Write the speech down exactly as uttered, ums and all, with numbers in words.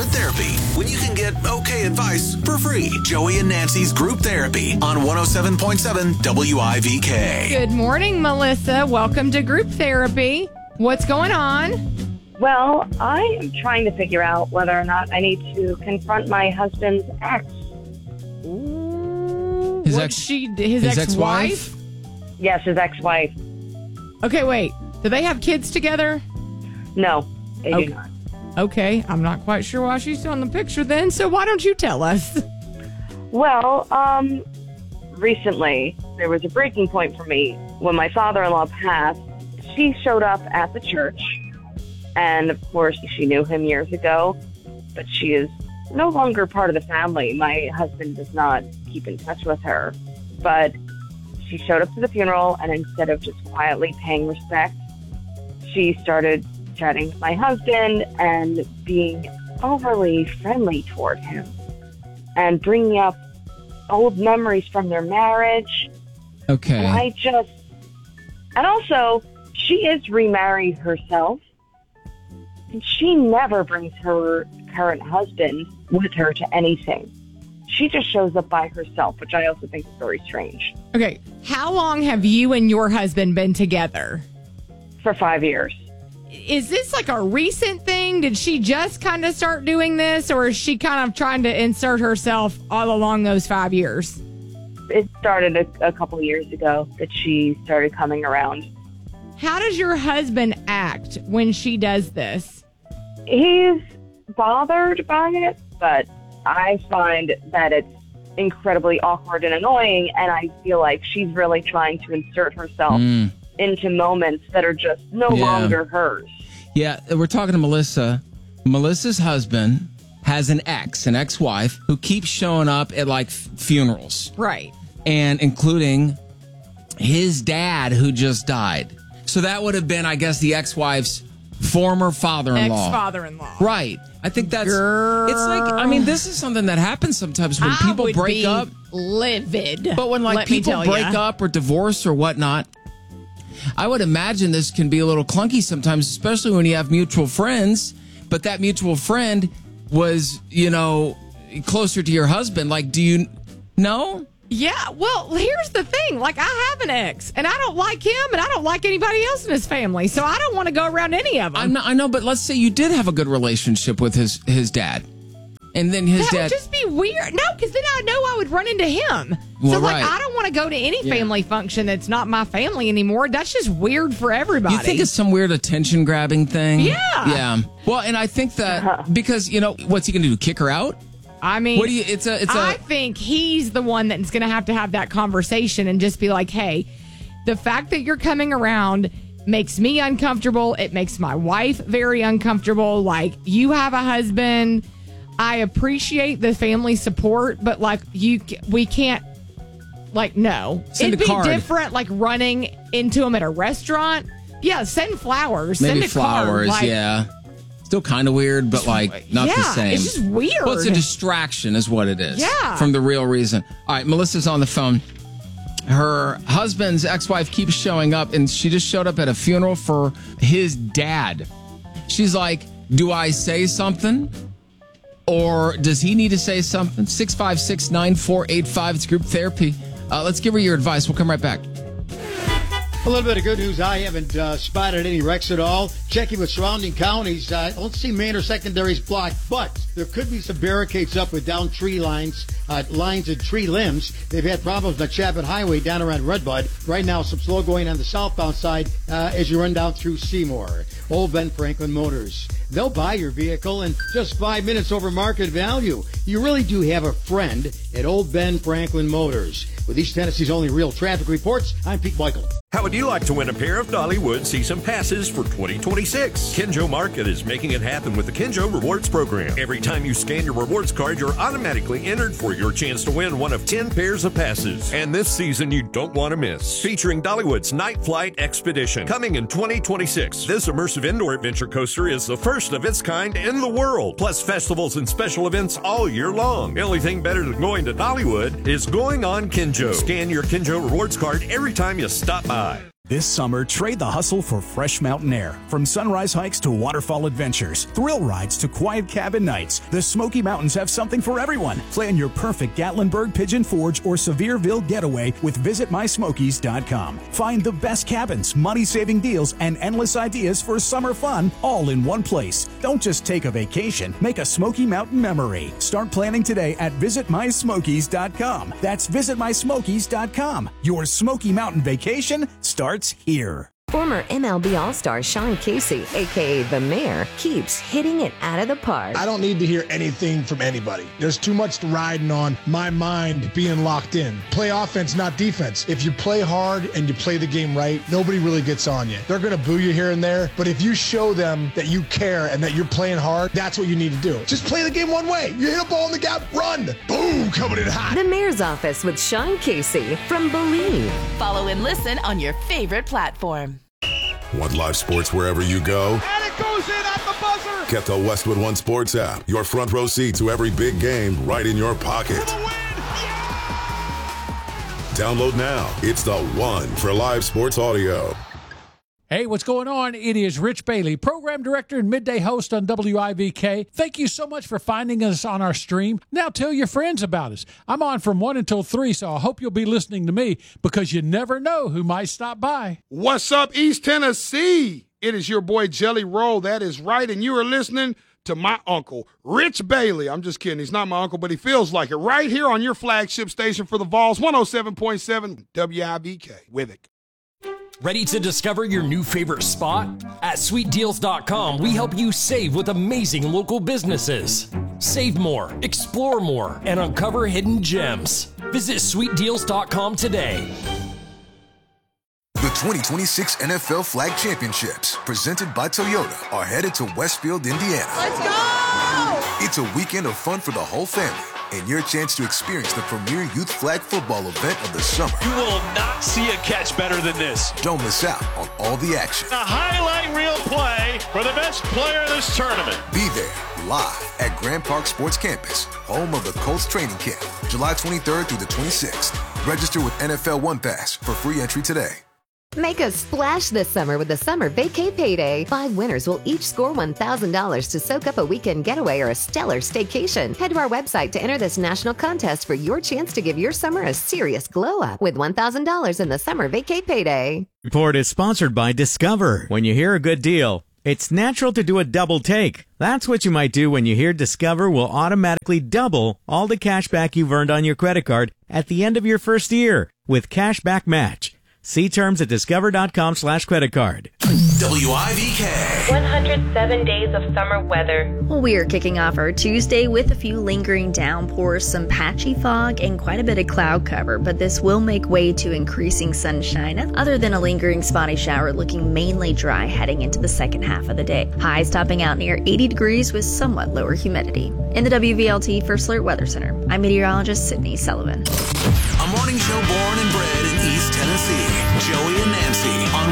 therapy when you can get okay advice for free. Joey and Nancy's Group Therapy on one oh seven point seven W I V K. Good morning, Melissa. Welcome to Group Therapy. What's going on? Well, I am trying to figure out whether or not I need to confront my husband's ex. Ooh, His what ex- she, his, his ex-wife? ex-wife? Yes, his ex-wife. Okay, wait. Do they have kids together? No, they Okay. do not. Okay, I'm not quite sure why she's on the picture then, so why don't you tell us? Well, um, recently there was a breaking point for me. When my father-in-law passed, she showed up at the church, and of course she knew him years ago, but she is no longer part of the family. My husband does not keep in touch with her, but she showed up to the funeral, and instead of just quietly paying respect, she started chatting with my husband and being overly friendly toward him and bringing up old memories from their marriage. Okay. And I just, and also, she is remarried herself, and she never brings her current husband with her to anything. She just shows up by herself, which I also think is very strange. Okay, how long have you and your husband been together? For five years. Is this like a recent thing? Did she just kind of start doing this, or is she kind of trying to insert herself all along those five years? It started a, a couple of years ago that she started coming around. How does your husband act when she does this? He's bothered by it, but I find that it's incredibly awkward and annoying, and I feel like she's really trying to insert herself Mm. into moments that are just no Yeah. longer hers. Yeah, we're talking to Melissa. Melissa's husband has an ex, an ex-wife, who keeps showing up at like f- funerals, Right. and including his dad who just died. So that would have been, I guess, the ex-wife's former father-in-law. Ex-father-in-law. Right. I think that's, Girl. it's like, I mean, this is something that happens sometimes when I people would break be up. livid. But when like let me people tell break ya. up or divorce or whatnot, I would imagine this can be a little clunky sometimes, especially when you have mutual friends. But that mutual friend was, you know, closer to your husband. Like, do you know? Yeah, well, here's the thing. Like, I have an ex, and I don't like him, and I don't like anybody else in his family, so I don't want to go around any of them. I'm not, I know, but let's say you did have a good relationship with his his dad, and then his that dad. would just be weird. No, because then I know I would run into him. Well, so, like, right. I don't want to go to any Yeah. family function that's not my family anymore. That's just weird for everybody. You think it's some weird attention grabbing thing? Yeah. Yeah. Well, and I think that because, you know, what's he going to do? Kick her out? I mean, What do you, it's a, it's I a, think he's the one that's going to have to have that conversation and just be like, hey, the fact that you're coming around makes me uncomfortable. It makes my wife very uncomfortable. Like, you have a husband. I appreciate the family support, but like, you, we can't, like, no. Send It'd a be card. different, like running into him at a restaurant. Yeah, send flowers. maybe send a card. flowers, Like, yeah. Still kind of weird, but like not yeah, the same. it's just weird. Well, it's a distraction is what it is. Yeah. From the real reason. All right, Melissa's on the phone. Her husband's ex-wife keeps showing up, and she just showed up at a funeral for his dad. She's like, do I say something? Or does he need to say something? six five six, nine four eight five. It's Group Therapy. Uh, let's give her your advice. We'll come right back. A little bit of good news. I haven't uh, spotted any wrecks at all. Checking with surrounding counties, I don't see main or secondaries blocked, but there could be some barricades up with down tree lines, uh, lines and tree limbs. They've had problems on the Chapman Highway down around Redbud. Right now, some slow going on the southbound side uh, as you run down through Seymour. Old Ben Franklin Motors. They'll buy your vehicle in just five minutes over market value. You really do have a friend at Old Ben Franklin Motors. With East Tennessee's only real traffic reports, I'm Pete Michael. How would you like to win a pair of Dollywood Season Passes for twenty twenty-six? Kenjo Market is making it happen with the Kenjo Rewards Program. Every time you scan your rewards card, you're automatically entered for your chance to win one of ten pairs of passes. And this season, you don't want to miss. Featuring Dollywood's Night Flight Expedition. Coming in twenty twenty-six, this immersive indoor adventure coaster is the first of its kind in the world. Plus festivals and special events all year long. The only thing better than going to Dollywood is going on Kenjo. Scan your Kenjo Rewards card every time you stop by. This summer, trade the hustle for fresh mountain air. From sunrise hikes to waterfall adventures, thrill rides to quiet cabin nights, the Smoky Mountains have something for everyone. Plan your perfect Gatlinburg, Pigeon Forge, or Sevierville getaway with visit my smokies dot com. Find the best cabins, money-saving deals, and endless ideas for summer fun all in one place. Don't just take a vacation, make a Smoky Mountain memory. Start planning today at visit my smokies dot com. That's visit my smokies dot com. Your Smoky Mountain vacation starts here. Former M L B All-Star Sean Casey, a k a. The Mayor, keeps hitting it out of the park. I don't need to hear anything from anybody. There's too much riding on my mind being locked in. Play offense, not defense. If you play hard and you play the game right, nobody really gets on you. They're going to boo you here and there, but if you show them that you care and that you're playing hard, that's what you need to do. Just play the game one way. You hit a ball in the gap, run. Boom, coming in hot. The Mayor's Office with Sean Casey from Believe. Follow and listen on your favorite platform. Want live sports wherever you go? And it goes in at the buzzer! Get the Westwood One Sports app. Your front row seat to every big game right in your pocket. For the win! Yeah! Download now. It's the one for live sports audio. Hey, what's going on? It is Rich Bailey, program director and midday host on W I V K. Thank you so much for finding us on our stream. Now tell your friends about us. I'm on from one until three, so I hope you'll be listening to me because you never know who might stop by. What's up, East Tennessee? It is your boy Jelly Roll. That is right, and you are listening to my uncle, Rich Bailey. I'm just kidding. He's not my uncle, but he feels like it. Right here on your flagship station for the Vols, one oh seven point seven W I V K. Withick. Ready to discover your new favorite spot? At sweet deals dot com, we help you save with amazing local businesses. Save more, explore more, and uncover hidden gems. Visit sweet deals dot com today. The twenty twenty-six N F L Flag Championships, presented by Toyota, are headed to Westfield, Indiana. Let's go! It's a weekend of fun for the whole family, and your chance to experience the premier youth flag football event of the summer. You will not see a catch better than this. Don't miss out on all the action. A highlight reel play for the best player in this tournament. Be there, live at Grand Park Sports Campus, home of the Colts training camp, July twenty-third through the twenty-sixth. Register with N F L One Pass for free entry today. Make a splash this summer with the Summer Vacay Payday. Five winners will each score one thousand dollars to soak up a weekend getaway or a stellar staycation. Head to our website to enter this national contest for your chance to give your summer a serious glow up with one thousand dollars in the Summer Vacay Payday. Report is sponsored by Discover. When you hear a good deal, it's natural to do a double take. That's what you might do when you hear Discover will automatically double all the cash back you've earned on your credit card at the end of your first year with Cashback Match. See terms at discover dot com slash credit card. W I V K. one hundred seven days of summer weather. Well, we are kicking off our Tuesday with a few lingering downpours, some patchy fog, and quite a bit of cloud cover, but this will make way to increasing sunshine, other than a lingering spotty shower looking mainly dry heading into the second half of the day. Highs topping out near eighty degrees with somewhat lower humidity. In the W V L T First Alert Weather Center, I'm meteorologist Sydney Sullivan. A morning show born and bred in East Tennessee. Joey and Nancy on